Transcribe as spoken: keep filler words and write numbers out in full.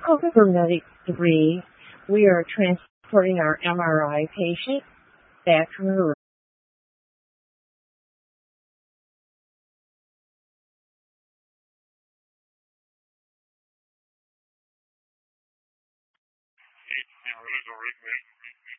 Over Medic three, we are transporting our M R I patient back from the room. Eight zero, there's a right way.